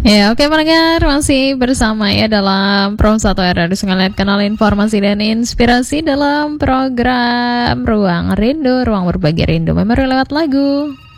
Ya, oke pendengar, masih bersama ya dalam Prom 1 Radio Sungai Kanal informasi dan inspirasi dalam program Ruang Rindu, Ruang Berbagi Rindu, memori lewat lagu.